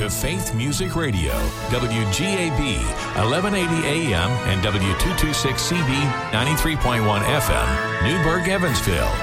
to Faith Music Radio, WGAB, 1180 AM and W226CB, 93.1 FM, Newburgh, Evansville.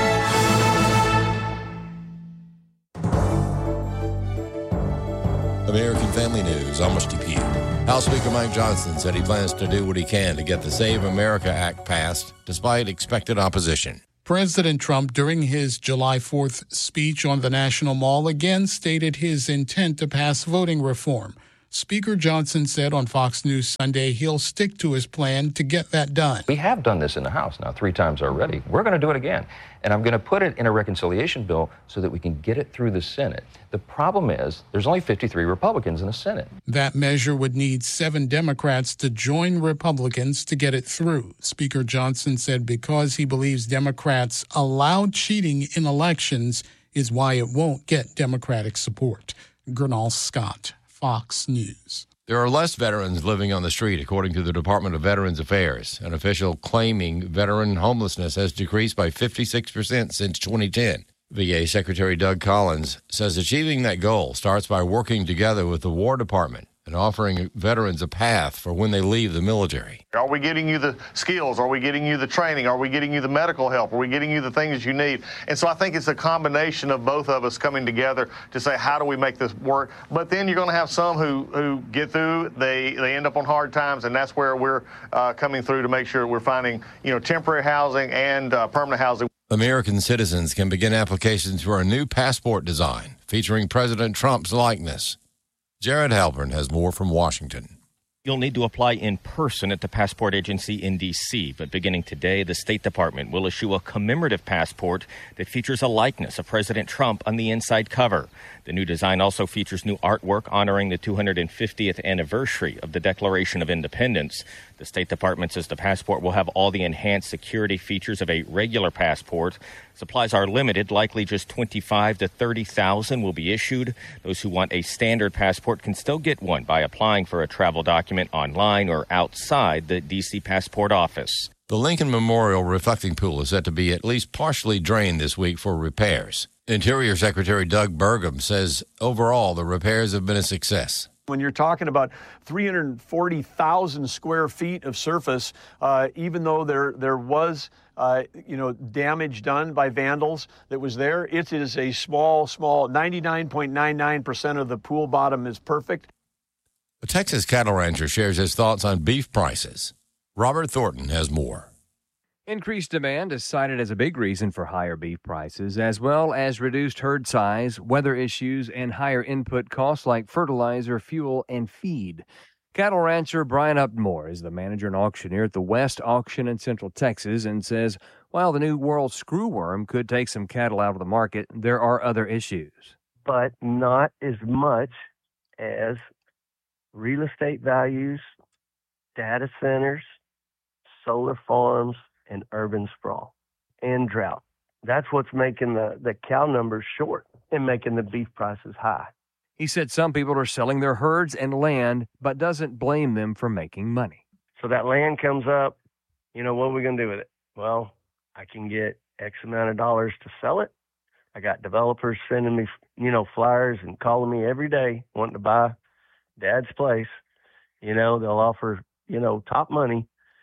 American Family News, I'm Rusty Pugh. House Speaker Mike Johnson said he plans to do what he can to get the Save America Act passed, despite expected opposition. President Trump, during his July 4th speech on the National Mall, again stated his intent to pass voting reform. Speaker Johnson said on Fox News Sunday he'll stick to his plan to get that done. We have done this in the House now 3 times already. We're going to do it again. And I'm going to put it in a reconciliation bill so that we can get it through the Senate. The problem is there's only 53 Republicans in the Senate. That measure would need 7 Democrats to join Republicans to get it through. Speaker Johnson said because he believes Democrats allow cheating in elections is why it won't get Democratic support. Gernal Scott, Fox News. There are less veterans living on the street, according to the Department of Veterans Affairs, an official claiming veteran homelessness has decreased by 56% since 2010. VA Secretary Doug Collins says achieving that goal starts by working together with the War Department and offering veterans a path for when they leave the military. Are we getting you the skills? Are we getting you the training? Are we getting you the medical help? Are we getting you the things you need? And so I think it's a combination of both of us coming together to say, how do we make this work? But then you're going to have some who get through, they end up on hard times, and that's where we're coming through to make sure we're finding, temporary housing and permanent housing. American citizens can begin applications for a new passport design featuring President Trump's likeness. Jared Halpern has more from Washington. You'll need to apply in person at the passport agency in D.C., but beginning today, the State Department will issue a commemorative passport that features a likeness of President Trump on the inside cover. The new design also features new artwork honoring the 250th anniversary of the Declaration of Independence. The State Department says the passport will have all the enhanced security features of a regular passport. Supplies are limited, likely just 25 to 30,000 will be issued. Those who want a standard passport can still get one by applying for a travel document online or outside the D.C. passport office. The Lincoln Memorial reflecting pool is set to be at least partially drained this week for repairs. Interior Secretary Doug Burgum says overall the repairs have been a success. When you're talking about 340,000 square feet of surface, even though there was damage done by vandals that was there, it is a small 99.99% of the pool bottom is perfect. A Texas cattle rancher shares his thoughts on beef prices. Robert Thornton has more. Increased demand is cited as a big reason for higher beef prices, as well as reduced herd size, weather issues, and higher input costs like fertilizer, fuel, and feed. Cattle rancher Brian Upmore is the manager and auctioneer at the West Auction in Central Texas and says while the New World screwworm could take some cattle out of the market, there are other issues. But not as much as real estate values, data centers, solar farms, and urban sprawl and drought. That's what's making the cow numbers short and making the beef prices high. He said some people are selling their herds and land, but doesn't blame them for making money. So that land comes up, what are we going to do with it? Well, I can get X amount of dollars to sell it. I got developers sending me, flyers and calling me every day wanting to buy Dad's place. They'll offer, top money,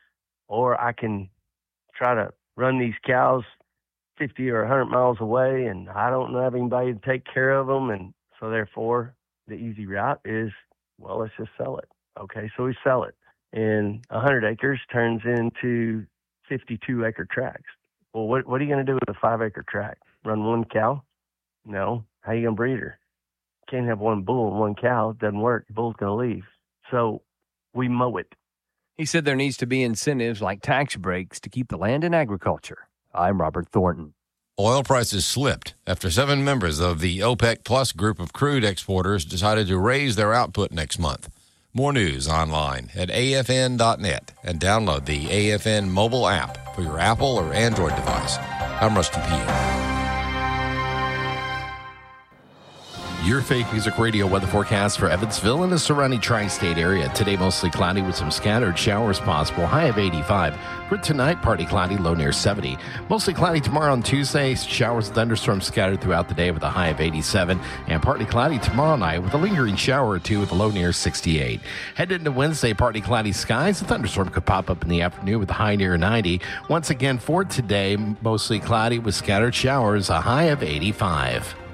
or I can try to run these cows 50 or 100 miles away, and I don't have anybody to take care of them. And so therefore, the easy route is, well, let's just sell it. Okay, so we sell it. And 100 acres turns into 52-acre tracts. Well, what are you going to do with a 5-acre tract? Run one cow? No. How are you going to breed her? Can't have one bull and one cow. It doesn't work. The bull's going to leave. So we mow it. He said there needs to be incentives like tax breaks to keep the land in agriculture. I'm Robert Thornton. Oil prices slipped after 7 members of the OPEC Plus group of crude exporters decided to raise their output next month. More news online at afn.net and download the AFN mobile app for your Apple or Android device. I'm Rusty Pugh. Your Fake Music Radio weather forecast for Evansville and the surrounding tri-state area. Today, mostly cloudy with some scattered showers possible, high of 85. For tonight, partly cloudy, low near 70. Mostly cloudy tomorrow on Tuesday. Showers and thunderstorms scattered throughout the day with a high of 87. And partly cloudy tomorrow night with a lingering shower or two with a low near 68. Headed into Wednesday, partly cloudy skies. A thunderstorm could pop up in the afternoon with a high near 90. Once again, for today, mostly cloudy with scattered showers, a high of 85.